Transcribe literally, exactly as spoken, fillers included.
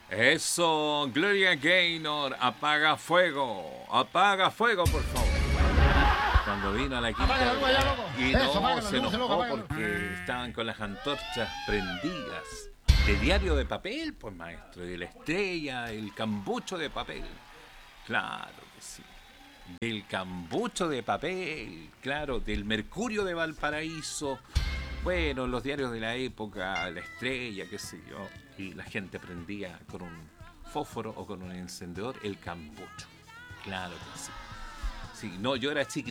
Eso, Gloria Gaynor, apaga fuego, apaga fuego, por favor. Cuando vino a la quinta Apaga la luz allá, loco. y Eso, no, apaga la se luz, enojó loco, apaga la luz. porque estaban con las antorchas prendidas. De diario de papel, pues maestro, de la estrella, el cambucho de papel. Claro que sí. Del cambucho de papel, claro, del Mercurio de Valparaíso. Bueno, los diarios de la época, la estrella, qué sé yo. Y la gente prendía con un fósforo o con un encendedor el cambucho. Claro que sí. Sí, no, yo era chiquitito.